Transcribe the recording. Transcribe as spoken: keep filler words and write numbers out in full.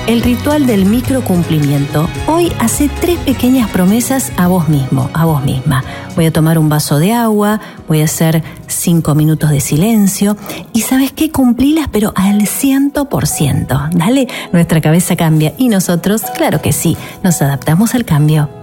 el ritual del microcumplimiento. Hoy hace tres pequeñas promesas a vos mismo, a vos misma. Voy a tomar un vaso de agua, voy a hacer cinco minutos de silencio y ¿sabes qué? Cumplilas, pero al ciento por ciento. Dale, nuestra cabeza cambia y nosotros, claro que sí, nos adaptamos al cambio.